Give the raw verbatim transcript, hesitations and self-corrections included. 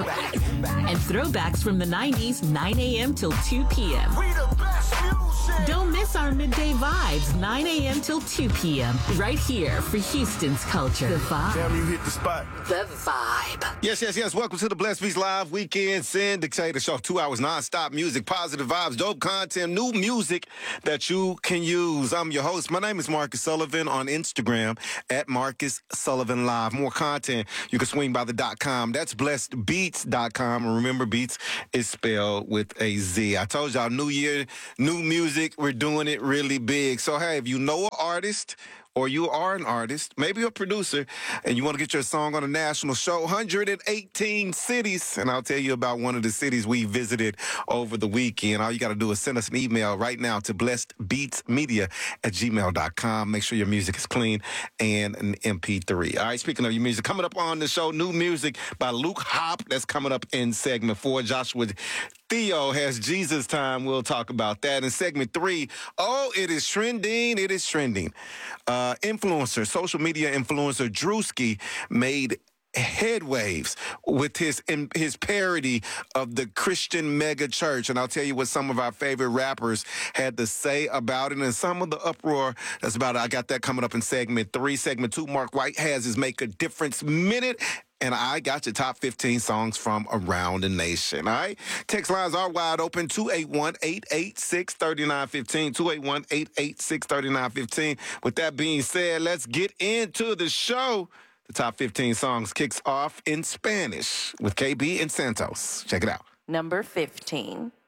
And throwbacks from the nineties, nine a.m. till two p.m. Don't miss our midday vibes, nine a.m. till two p.m. Right here for Houston's culture. The Vibe. Damn, you hit the spot. The Vibe. Yes, yes, yes. Welcome to the Blessed Beats Live Weekend Syndicated Show. Two hours non-stop music, positive vibes, dope content, new music that you can use. I'm your host. My name is Marcus Sullivan on Instagram at Marcus Sullivan Live. More content, you can swing by the dot com. That's blessed beats dot com. And remember, Beats is spelled with a Z. I told y'all, new year, new music. We're doing it really big. So, hey, if you know an artist or you are an artist, maybe a producer, and you want to get your song on a national show, one hundred eighteen cities, and I'll tell you about one of the cities we visited over the weekend. All you got to do is send us an email right now to blessed beats media at gmail dot com. Make sure your music is clean and an M P three. All right, speaking of your music, coming up on the show, new music by Luke Hop. That's coming up in segment four. Joshua Theo has Jesus Time. We'll talk about that. In segment three, oh, it is trending. It is trending. Uh, influencer, social media influencer Drewski made headwaves with his in, his parody of the Christian mega church. And I'll tell you what some of our favorite rappers had to say about it and some of the uproar that's about it. I got that coming up in segment three. Segment two, Mark White has his Make a Difference Minute. And I got your top fifteen songs from around the nation, all right? Text lines are wide open, two eight one, eight eight six, three nine one five, two eight one, eight eight six, three nine one five. With that being said, let's get into the show. The top fifteen songs kicks off in Spanish with K B and Santos. Check it out. Number fifteen.